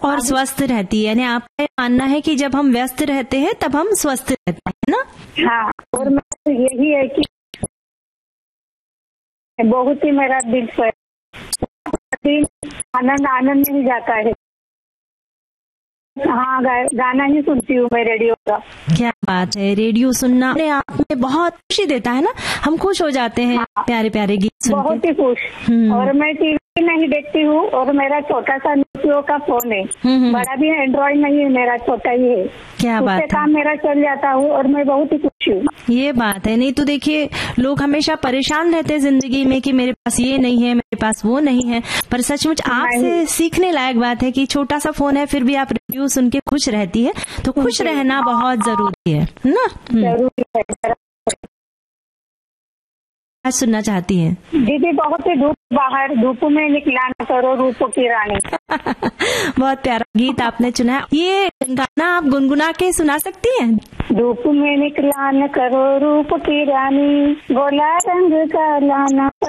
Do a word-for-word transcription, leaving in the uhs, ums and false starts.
और स्वस्थ रहती है। यानी आपका ये मानना है कि जब हम व्यस्त रहते हैं तब हम स्वस्थ रहते हैं ना? हाँ, और मैं यही है कि बहुत ही मेरा दिल पर दिन आनंद आनंद में ही जाता है। हाँ, गाना ही सुनती हूँ मैं रेडियो का। क्या बात है, रेडियो सुनना अपने आप में बहुत खुशी देता है ना, हम खुश हो जाते हैं। हाँ, प्यारे प्यारे गीत सुन बहुत ही खुश। और मैं टीवी नहीं देखती हूँ और मेरा छोटा सा नोकिया का फोन है, बड़ा भी एंड्रॉइड नहीं है, मेरा छोटा ही है। क्या बात है, काम मेरा चल जाता हूँ और मैं बहुत ही खुश हूँ। ये बात है। नहीं तो देखिए, लोग हमेशा परेशान रहते हैं जिंदगी में कि मेरे पास ये नहीं है, मेरे पास वो नहीं है, पर सचमुच आपसे सीखने लायक बात है कि छोटा सा फोन है फिर भी आप रेडियो सुन के खुश रहती है। तो खुश रहना बहुत जरूरी है ना। जरूरी है। सुनना चाहती हैं दीदी? बहुत ही धूप, बाहर धूप में निकला न करो रूप की रानी। बहुत प्यारा गीत आपने चुना। ये गाना आप गुनगुना के सुना सकती हैं? धूप में निकला न करो रूप की रानी, गोला रंग का लाना